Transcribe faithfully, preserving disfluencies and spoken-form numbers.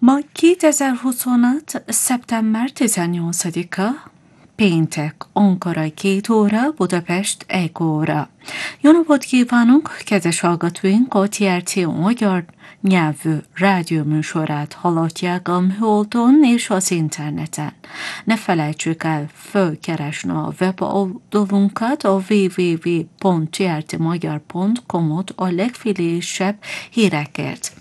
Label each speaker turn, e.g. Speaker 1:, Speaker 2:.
Speaker 1: Ma kétezer-huszonöt. szeptember tizennyolcadika, péntek, Ankara két óra, Budapest egy óra. Jó napot kívánunk, kedves hallgatóink, a té er té magyar nyelvű rádióműsorát hallhatják a műholdon és az interneten. Ne felejtsük el fölkeresni a weboldalunkat, a double-u double-u double-u pont t r t magyar pont com-ot a legfrissebb hírekért.